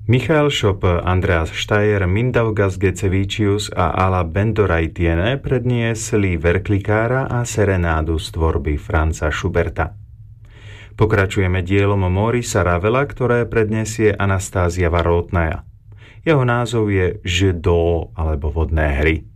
Michael Schopp, Andreas Steyr, Mindaugas Gecevicius a Ala Bendoraitiene predniesli Verklikára a serenádu z tvorby Franza Schuberta. Pokračujeme dielom Maurice Ravela, ktoré predniesie Anastázia Varotnaja. Jeho názov je Jeux d'eau alebo vodné hry.